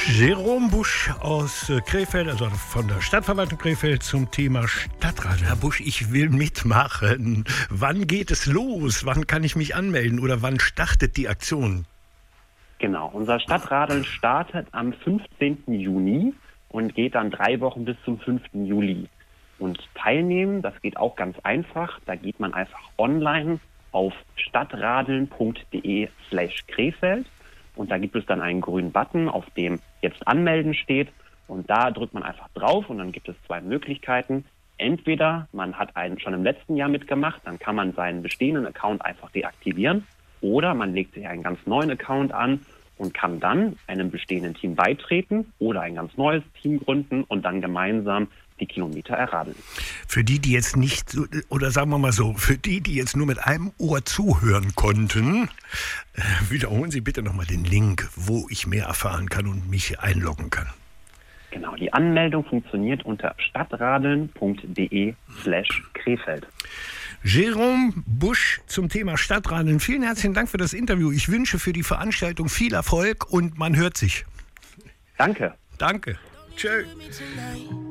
Jerome Busch aus Krefeld, also von der Stadtverwaltung Krefeld zum Thema Stadtrat. Herr Busch, ich will mitmachen. Wann geht es los? Wann kann ich mich anmelden oder wann startet die Aktion? Genau, unser Stadtradeln startet am 15. Juni und geht dann 3 Wochen bis zum 5. Juli. Und teilnehmen, das geht auch ganz einfach. Da geht man einfach online auf stadtradeln.de/Krefeld. Und da gibt es dann einen grünen Button, auf dem jetzt anmelden steht. Und da drückt man einfach drauf und dann gibt es 2 Möglichkeiten. Entweder man hat einen schon im letzten Jahr mitgemacht, dann kann man seinen bestehenden Account einfach deaktivieren. Oder man legt sich einen ganz neuen Account an und kann dann einem bestehenden Team beitreten oder ein ganz neues Team gründen und dann gemeinsam die Kilometer erradeln. Für die jetzt nicht, oder sagen wir mal so, für die jetzt nur mit einem Ohr zuhören konnten, wiederholen Sie bitte nochmal den Link, wo ich mehr erfahren kann und mich einloggen kann. Genau, die Anmeldung funktioniert unter stadtradeln.de/Krefeld. Jerome Busch zum Thema Stadtradeln. Vielen herzlichen Dank für das Interview. Ich wünsche für die Veranstaltung viel Erfolg und man hört sich. Danke. Danke. Tschö.